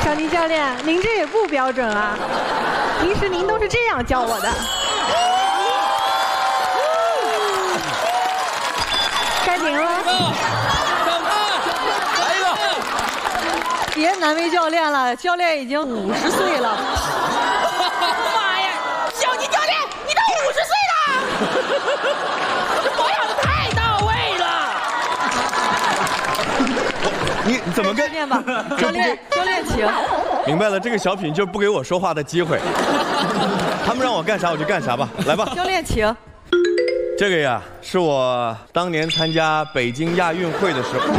小宁教练，您这也不标准啊！平时您都是这样教我的。该您了。 来一个！ 别难为教练了，教练已经50岁了。 妈呀，小宁教练，你都50岁了，这保养的太到位了。 你怎么跟？ 练吧，教练请。 明白了，这个小品就是不给我说话的机会。他们让我干啥我就干啥吧，来吧。 教练请。 这个呀，是我当年参加北京亚运会的时候。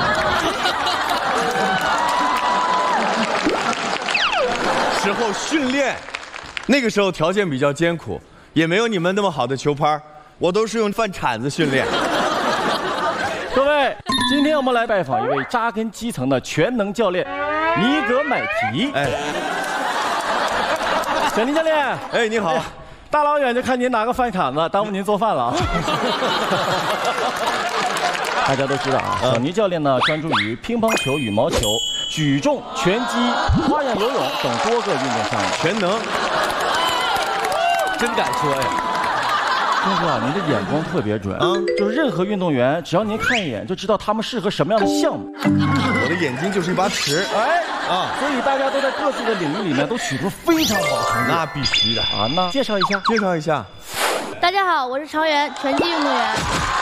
训练，那个时候条件比较艰苦，也没有你们那么好的球拍，我都是用饭铲子训练。 各位，今天我们来拜访一位扎根基层的全能教练尼格买提。哎，小宁教练， 哎，你好。哎， 大老远就看您拿个饭铲子，耽误您做饭了啊。大家都知道啊，小尼教练呢专注于乒乓球、羽毛球、举重、拳击、花样游泳等多个运动项目， 全能。真敢说呀！ 师傅啊，您的眼光特别准啊，就是任何运动员，只要您看一眼就知道他们适合什么样的项目。 我的眼睛就是一把尺， 哎啊，所以大家都在各自的领域里面都取出非常好的成绩。 那必须的啊！那介绍一下， 大家好，我是常媛，拳击运动员。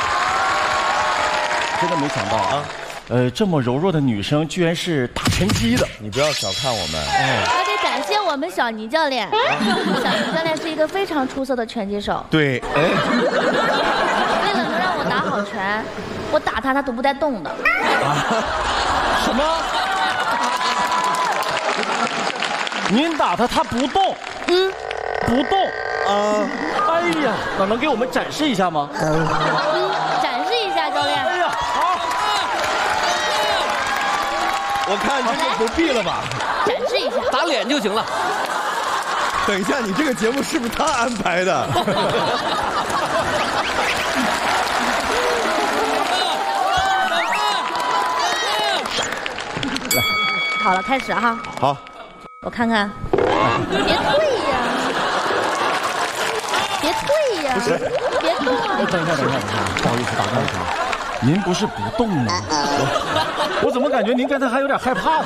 真的没想到啊，这么柔弱的女生居然是打拳击的。 你不要小看我们。 还得感谢我们小尼教练，小尼教练是一个非常出色的拳击手。 对，哎， 为了能让我打好拳，我打他都不带动的。 什么？您打他不动？不动啊！哎呀，那能给我们展示一下吗？ 展示一下，教练。 哎呀，好。 我看这就不必了吧。 展示一下， 打脸就行了。 等一下，你这个节目是不是他安排的？ 好了，开始哈。 好。 我看看。别退呀！别退呀！ 不是， 别动啊！ 等一下，不好意思，打断一下。您不是不动吗？我怎么感觉您刚才还有点害怕呢？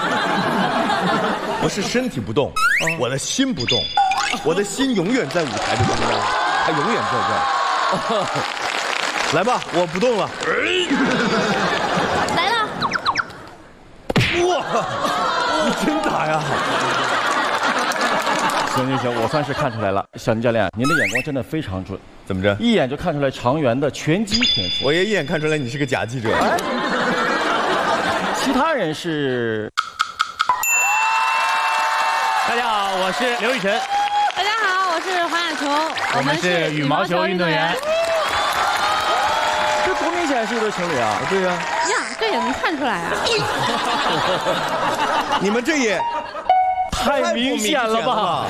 不是身体不动，我的心不动，我的心永远在舞台的中央，它永远在这儿。来吧，我不动了。 来了！ 哇，你真打呀！ 行，我算是看出来了。小宁教练，您的眼光真的非常准。 怎么着？ 一眼就看出来常媛的拳击天赋。 我也一眼看出来你是个假记者。 其他人是？ 大家好，我是刘雨辰。 大家好，我是黄雅琼。 我们是羽毛球运动员。 这多明显是一对情侣啊！ 对呀。 呀，这也能看出来啊！ 你们这也太明显了吧！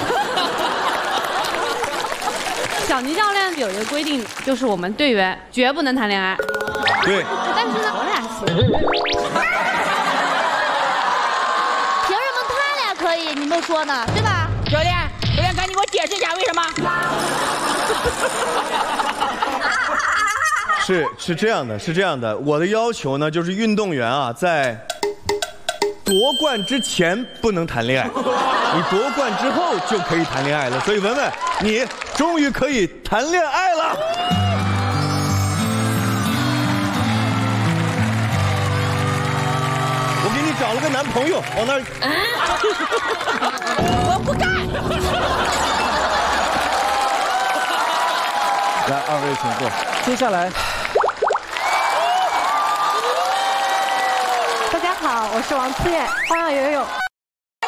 小尼教练有一个规定，就是我们队员绝不能谈恋爱。 对。 但是呢，我俩行。 凭什么他俩可以，你们说呢？对吧？ 教练，赶紧给我解释一下为什么？ 是这样的，我的要求呢，就是运动员啊，在夺冠之前不能谈恋爱，你夺冠之后就可以谈恋爱了。所以文文，你终于可以谈恋爱了。我给你找了个男朋友，往那儿。 我不干。 来，二位请坐。接下来。 大家好，我是王思燕，花样游泳